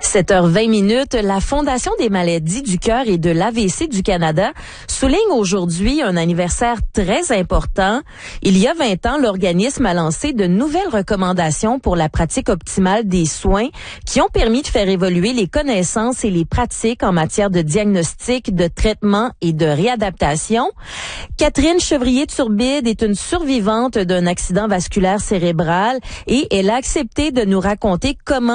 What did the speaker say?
7h20, la Fondation des maladies du cœur et de l'AVC du Canada souligne aujourd'hui un anniversaire très important. Il y a 20 ans, l'organisme a lancé de nouvelles recommandations pour la pratique optimale des soins qui ont permis de faire évoluer les connaissances et les pratiques en matière de diagnostic, de traitement et de réadaptation. Catherine Chevrier-Turbide est une survivante d'un accident vasculaire cérébral et elle a accepté de nous raconter comment